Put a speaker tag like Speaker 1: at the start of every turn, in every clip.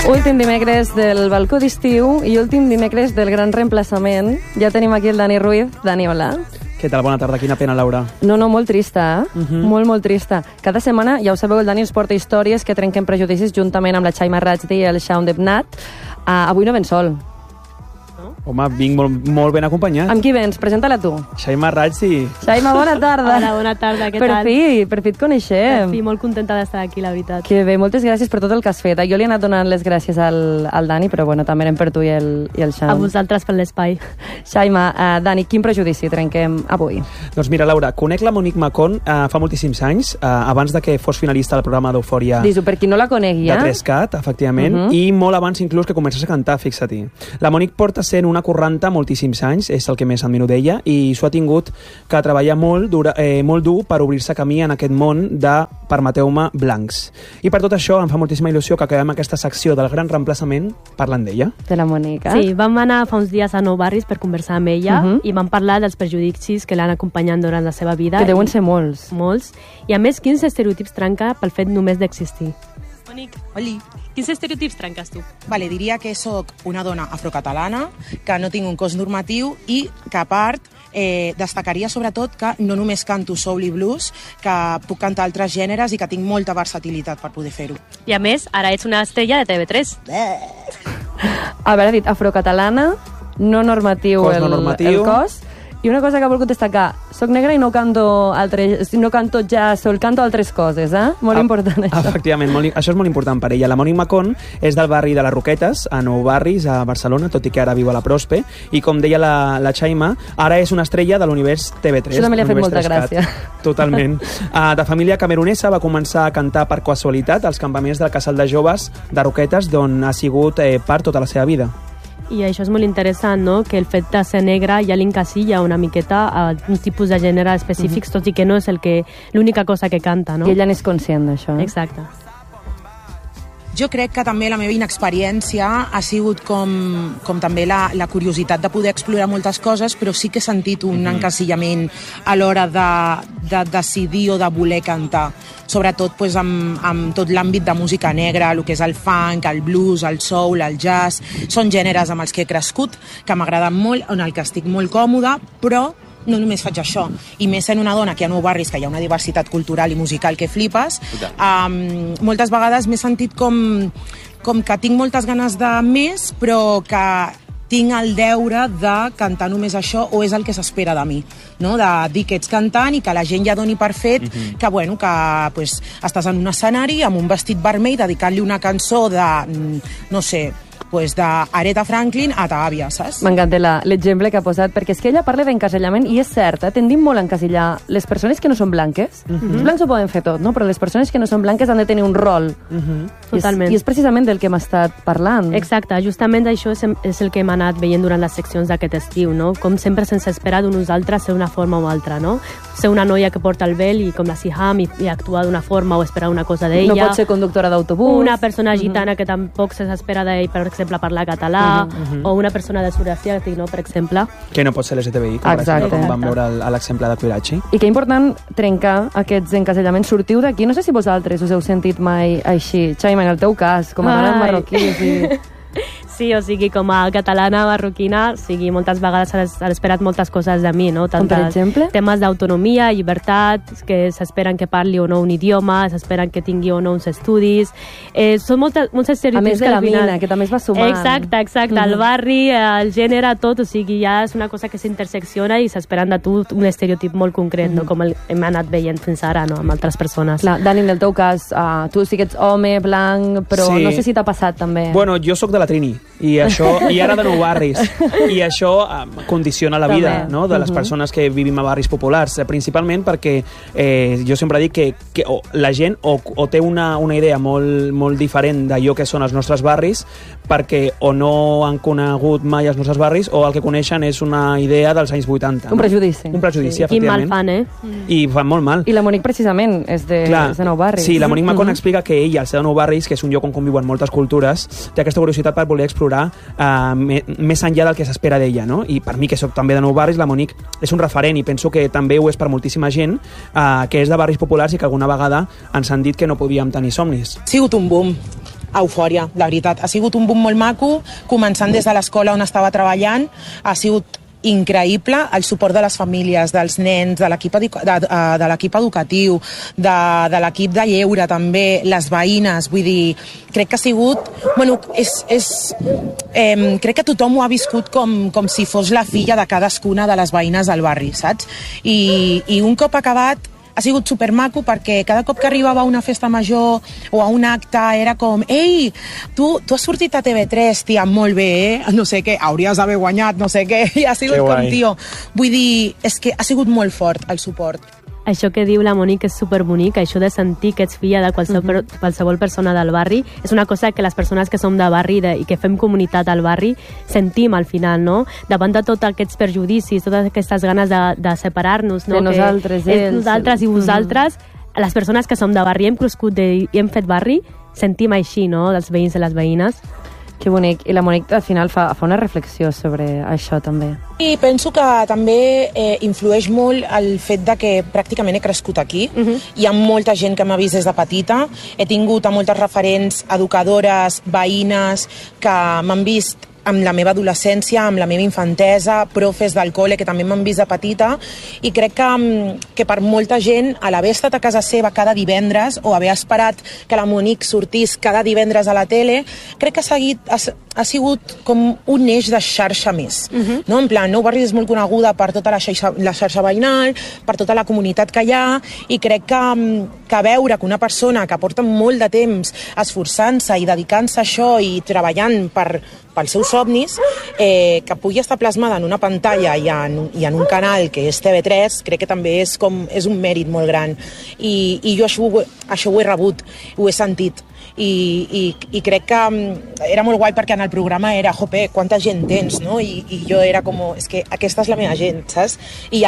Speaker 1: Últim dimecres del balcó d'estiu i últim dimecres del gran reemplaçament. Ja tenim aquí el Dani Ruiz. Dani, hola.
Speaker 2: Què tal? Bona tarda. Quina pena, Laura.
Speaker 1: No, molt trista, molt trista. Cada setmana, ja ho sabeu, el Dani ens porta històries que trenquen prejudicis juntament amb la Xaima Rajdi i el Shaun Debnat. Avui no ven sol.
Speaker 2: Home, vinc molt ben acompanyat.
Speaker 1: Amb qui vens? Presenta-la tu.
Speaker 2: Xaima Rajdi.
Speaker 1: Xaima, bona tarda.
Speaker 3: Hola, bona tarda, què tal?
Speaker 1: Per fi et coneixem.
Speaker 3: Per fi, molt contenta d'estar aquí, la veritat.
Speaker 1: Que bé, moltes gràcies per tot el que has fet. Jo li he anat donant les gràcies al Dani, però bueno, també eren per tu i el Shaun.
Speaker 3: A vosaltres per l'espai.
Speaker 1: Xaima, Dani, quin prejudici trenquem avui?
Speaker 2: Doncs mira, Laura, conec la Monique Macon fa moltíssims anys, abans de que fos finalista del programa d'Eufòria.
Speaker 1: Dis-ho, per qui no la conegui,
Speaker 2: de 3Cat, efectivament, i molt abans inclús que comencés a cantar, fixa-t'hi. La Monique porta sent una corranta moltíssims anys, és el que més admiro d'ella, i s'ho ha tingut que treballar molt dur per obrir-se camí en aquest món de, permeteu-me, blancs. I per tot això em fa moltíssima il·lusió que acabem aquesta secció del gran reemplaçament parlant d'ella.
Speaker 1: De la Monique.
Speaker 3: Sí, vam anar fa uns dies a Nou Barris per conversar amb ella i vam parlar dels prejudicis que l'han acompanyat durant la seva vida.
Speaker 1: Que deuen ser molts.
Speaker 3: Molts. I a més, quins estereotips trenca pel fet només d'existir?
Speaker 4: Monique, oli.
Speaker 3: Quins estereotips trenques tu?
Speaker 4: Vale, diria que sóc una dona afrocatalana, que no tinc un cos normatiu i que, a part, destacaria sobretot que no només canto soul i blues, que puc cantar altres gèneres i que tinc molta versatilitat per poder fer-ho.
Speaker 3: I a més, ara ets una estrella de TV3.
Speaker 1: A veure, ha dit afrocatalana, no normatiu,
Speaker 2: cos no normatiu.
Speaker 1: El cos. I una cosa que he volgut destacar, soc negra i no canto jazz, canto altres coses, Molt important, això.
Speaker 2: Efectivament, això és molt important per ella. La Monique Macon és del barri de les Roquetes, a Nou Barris, a Barcelona, tot i que ara viu a la Prospe, i com deia la Xaima, ara és una estrella de l'univers TV3.
Speaker 1: Això també li ha fet molta gràcia.
Speaker 2: Totalment. De família camerunesa, va començar a cantar per casualitat als campaments del Casal de Joves de Roquetes, d'on ha sigut part tota la seva vida.
Speaker 3: I això és molt interessant, no?, que el fet de ser negra ja l'encasilla una miqueta a un tipus de gènere específics, tot i que no és l'única cosa que canta, no?
Speaker 1: I ella n'és conscient d'això.
Speaker 3: Exacte.
Speaker 4: Jo crec que també la meva inexperiència ha sigut com també la curiositat de poder explorar moltes coses, però sí que he sentit un encasillament a l'hora de decidir o de voler cantar. Sobretot pues, amb tot l'àmbit de música negra, el que és el funk, el blues, el soul, el jazz. Són gèneres amb els que he crescut, que m'agraden molt, en el que estic molt còmoda, però no només faig això, i més sent una dona que hi ha Nou Barris, que hi ha una diversitat cultural i musical que flipes, moltes vegades m'he sentit com que tinc moltes ganes de més, però que tinc el deure de cantar només això, o és el que s'espera de mi, no? De dir que ets cantant i que la gent ja doni per fet que, bueno, que pues, estàs en un escenari amb un vestit vermell dedicant-li una cançó de, no sé, pues d'Aretha Franklin a ta àvia, saps?
Speaker 1: M'encanta l'exemple que ha posat, perquè és que ella parla d'encasellament i és cert, tendim molt a encasillar les persones que no són blanques. Els blancs ho poden fer tot, no? Però les persones que no són blanques han de tenir un rol.
Speaker 3: Totalment.
Speaker 1: I és precisament del que hem estat parlant.
Speaker 3: Exacte, justament això és el que hem anat veient durant les seccions d'aquest estiu, no? Com sempre se'ns espera d'un nosaltres ser una forma o altra, no? Ser una noia que porta el vel i com la Siham i actuar d'una forma o esperar una cosa d'ella.
Speaker 1: No pot ser conductora d'autobús.
Speaker 3: Una persona gitana que tampoc s'espera d'ell, per exemple, parlar català, o una persona de sud asiàtic, no, per exemple.
Speaker 2: Que no pot ser LGTBI, com,
Speaker 1: exacte,
Speaker 2: com vam veure a l'exemple de Quirachi.
Speaker 1: I que important trencar aquests encasellaments. Sortiu d'aquí, no sé si vosaltres us heu sentit mai així. Xaima, en el teu cas, com a dona marroquí,
Speaker 3: Sí, o sigui, com a catalana marroquina, o sigui, moltes vegades han esperat moltes coses de mi, no?
Speaker 1: Com per exemple?
Speaker 3: Temes d'autonomia, llibertat, que s'esperen que parli o no un idioma, s'esperen que tingui o no uns estudis. Són molts estereotips.
Speaker 1: A més de la mina, que també es va sumant.
Speaker 3: Exacte. El barri, el gènere, tot, o sigui, ja és una cosa que s'intersecciona i s'esperen de tu un estereotip molt concret, no? Com hem anat veient fins ara, no? Amb altres persones.
Speaker 1: Clar, Dani, en el teu cas, tu sí que ets home, blanc, però no sé si t'ha passat també.
Speaker 2: Bueno, jo sóc de la Trini, i ara de Nou Barris, i això condiciona la vida, no? De les persones que vivim a barris populars, principalment perquè jo sempre dic que la gent o té una idea molt diferent d'allò que són els nostres barris, perquè o no han conegut mai els nostres barris o el que coneixen és una idea dels anys 80.
Speaker 1: Un prejudici.
Speaker 2: Un prejudici,
Speaker 3: sí.
Speaker 2: efectivament.
Speaker 3: I mal fan,
Speaker 2: I fan molt mal.
Speaker 1: I la Monique precisament és de Nou Barris.
Speaker 2: Sí, la Monique Macon explica que ella, al ser de Nou Barris, que és un lloc on conviuen moltes cultures, té aquesta curiositat per voler explorar més enllà del que s'espera d'ella, no? I per mi, que soc també de Nou Barris, la Monique és un referent i penso que també ho és per moltíssima gent que és de barris populars i que alguna vegada ens han dit que no podíem tenir somnis.
Speaker 4: Ha sigut un boom. eufòria, la veritat. Ha sigut un boom molt maco, començant des de l'escola on estava treballant, ha sigut increïble el suport de les famílies, dels nens, de l'equip educatiu, de l'equip de lleure també, les veïnes, vull dir, crec que ha sigut... Bueno, crec que tothom ho ha viscut com si fos la filla de cadascuna de les veïnes del barri, saps? I un cop acabat ha sigut supermaco perquè cada cop que arribava a una festa major o a un acte era com ei, tu has sortit a TV3, tia, molt bé, no sé què, hauries d'haver guanyat, no sé què, i ha sigut com, tio. Vull dir, és que ha sigut molt fort el suport.
Speaker 3: Això que diu la Monique és superbonic, això de sentir que ets filla de qualsevol persona del barri, és una cosa que les persones que som de barri i que fem comunitat al barri sentim al final, no? Davant de tots aquests perjudicis, totes aquestes ganes de separar-nos, no?
Speaker 1: De nosaltres, ells.
Speaker 3: Nosaltres i vosaltres, les persones que som de barri, hem crescut i hem fet barri, sentim així, no?, dels veïns i les veïnes.
Speaker 1: Que bonic. I la Monique al final fa una reflexió sobre això també.
Speaker 4: I penso que també influeix molt el fet de que pràcticament he crescut aquí. Hi ha molta gent que m'ha vist des de petita. He tingut a moltes referents, educadores, veïnes, que m'han vist amb la meva adolescència, amb la meva infantesa, profes del col·le que també m'han vist de petita, i crec que per molta gent, a l'haver estat a casa seva cada divendres, o haver esperat que la Monique sortís cada divendres a la tele, crec que ha sigut com un eix de xarxa més. No? En plan, Nou Barri és molt coneguda per tota la xarxa veïnal, per tota la comunitat que hi ha, i crec que veure que una persona que porta molt de temps esforçant-se i dedicant-se a això i treballant pels seus somnis, que pugui estar plasmada en una pantalla i en un canal que és TV3, crec que també és un mèrit molt gran. I jo això ho he rebut, ho he sentit. I crec que era molt guai perquè en el programa era, jope, quanta gent tens, no? I jo era com, és que aquesta és la meva gent, saps?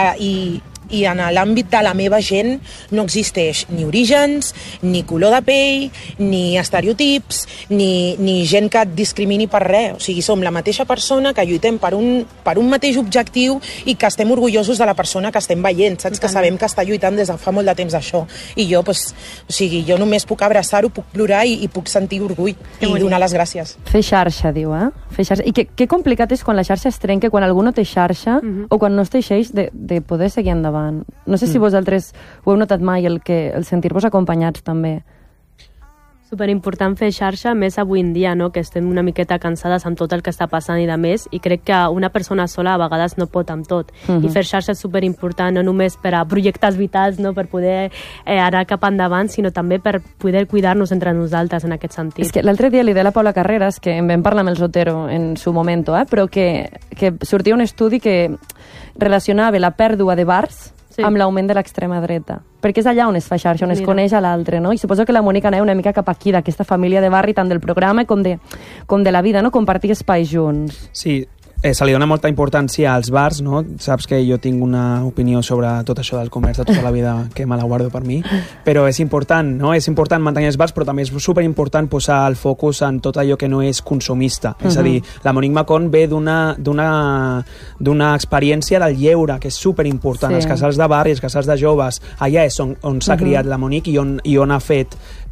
Speaker 4: I en l'àmbit de la meva gent no existeix ni orígens, ni color de pell, ni estereotips, ni gent que et discrimini per res. O sigui, som la mateixa persona que lluitem per un mateix objectiu i que estem orgullosos de la persona que estem veient, saps? Que sabem que està lluitant des de fa molt de temps això. I jo, jo només puc abraçar-ho, puc plorar i puc sentir orgull i donar les gràcies.
Speaker 1: Fer xarxa, diu, eh? Fer xarxa. I que complicat és quan la xarxa es trenca, quan algú no té xarxa o quan no es teixeix de poder seguir endavant. No sé si vosaltres ho heu notat mai, el sentir-vos acompanyats també.
Speaker 3: Superimportant fer xarxa, més avui en dia, no? Que estem una miqueta cansades amb tot el que està passant i de més, i crec que una persona sola a vegades no pot amb tot. I fer xarxa és superimportant, no només per a projectes vitals, no? Per poder anar cap endavant, sinó també per poder cuidar-nos entre nosaltres en aquest sentit. És
Speaker 1: que l'altre dia li deia a la Paula Carreras, que en vam parlar amb el Zotero en su momento, però que sortia un estudi que relacionava la pèrdua de bars amb l'augment de l'extrema dreta. Perquè és allà on es fa xarxa, on es coneix a l'altre, no? I suposo que la Mònica anava una mica cap aquí, d'aquesta família de barri, tant del programa com de la vida, no? Compartir espais junts.
Speaker 2: Sí, se li dona molta importància als bars, no? Saps que jo tinc una opinió sobre tot això del comerç de tota la vida que me la guardo per mi, però és important, no? És important mantenir els bars, però també és superimportant posar el focus en tot allò que no és consumista. És a dir, la Monique Macon ve d'una experiència del lleure, que és superimportant. Els casals de barri, els casals de joves, allà és on s'ha criat la Monique i on ha fet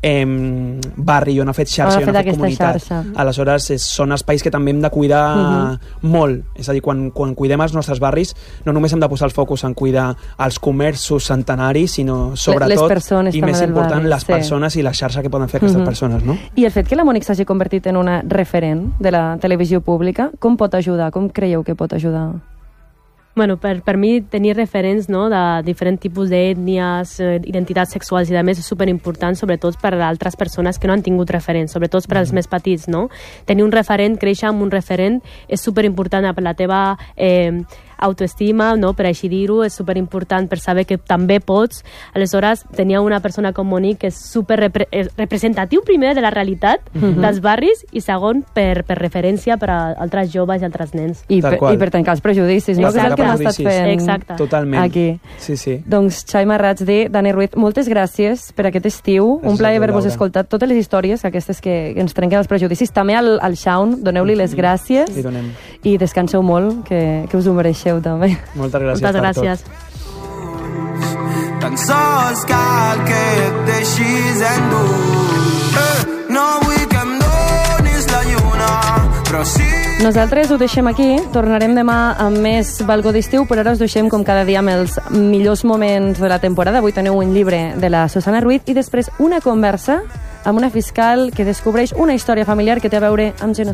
Speaker 2: barri, on ha fet xarxa, on ha fet comunitat. Aleshores, són espais que també hem de cuidar molt. És a dir, quan cuidem els nostres barris, no només hem de posar el focus en cuidar els comerços centenaris, sinó sobretot, i més important, les persones i la xarxa que poden fer aquestes persones, no?
Speaker 1: I el fet que la Monique s'hagi convertit en una referent de la televisió pública, com pot ajudar? Com creieu que pot ajudar?
Speaker 3: Bueno, per mi tenir referents, no, de diferents tipus d'ètnies, identitats sexuals i de més és superimportant, sobretot per a altres persones que no han tingut referents, sobretot per als més petits, no? Tenir un referent, créixer amb un referent és superimportant per la teva autoestima, no? Per així dir-ho, és superimportant per saber que també pots. Aleshores, tenia una persona com Monique que és super representatiu, primer, de la realitat dels barris, i segon, per referència per a altres joves i altres nens.
Speaker 1: I per tancar els prejudicis, no? Que és el que hem estat fent
Speaker 2: totalment
Speaker 1: aquí.
Speaker 2: Sí.
Speaker 1: Doncs, Xaima Ratsdi, Dani Ruiz, moltes gràcies per aquest estiu. Un plaer haver-vos escoltat totes les històries, aquestes que ens trenquen els prejudicis. També al Shaun, doneu-li les gràcies i descanseu molt, que us ho mereixeu també.
Speaker 2: Moltes gràcies.
Speaker 3: Moltes gràcies.
Speaker 5: Tan sols cal que et deixis endur. No vull que em
Speaker 1: Nosaltres ho deixem aquí, tornarem demà amb més Balcó d'estiu, però ara us deixem com cada dia amb els millors moments de la temporada. Avui teniu un llibre de la Susana Ruiz i després una conversa amb una fiscal que descobreix una història familiar que té a veure amb genocidi.